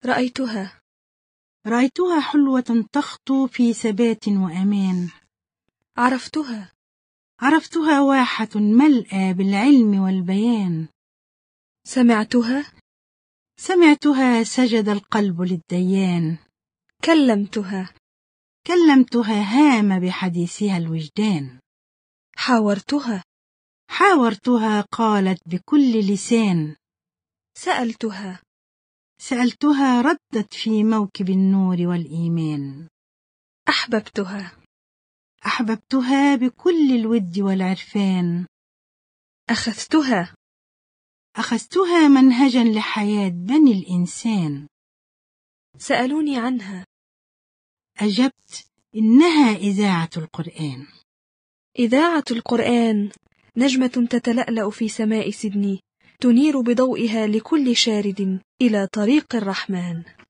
رأيتها حلوة تخطو في ثبات وأمان. عرفتها واحة ملأى بالعلم والبيان. سمعتها سجد القلب للديان. كلمتها هام بحديثها الوجدان. حاورتها قالت بكل لسان. سألتها ردت في موكب النور والإيمان. أحببتها بكل الود والعرفان. أخذتها منهجا لحياة بني الإنسان. سألوني عنها. أجبت إنها إذاعة القرآن. إذاعة القرآن نجمة تتلألأ في سماء سيدني، تنير بضوئها لكل شارد إلى طريق الرحمن.